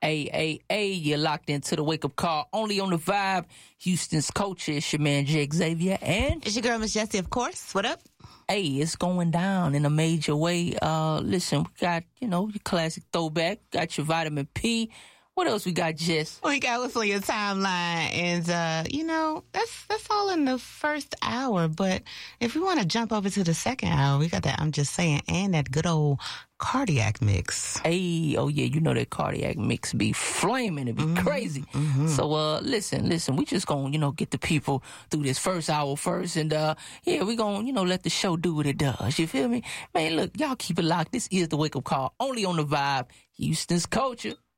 Hey, you're locked into the Wake Up Call only on the Vibe. Houston's culture. It's your man, Jake Xavier. And it's your girl, Miss Jessie, of course. What up? Hey, it's going down in a major way. Listen, we got, your classic throwback. Got your vitamin P. What else we got, Jess? We got what's on your timeline. And, that's all in the first hour. But if we want to jump over to the second hour, we got that I'm Just Saying and that good old cardiac mix. Hey, oh yeah, that cardiac mix be flaming. It be crazy. Mm-hmm. So, listen, we just gonna, get the people through this first hour first. And, we gonna, let the show do what it does. You feel me? Man, look, y'all keep it locked. This is the Wake Up Call only on the Vibe. Houston's culture.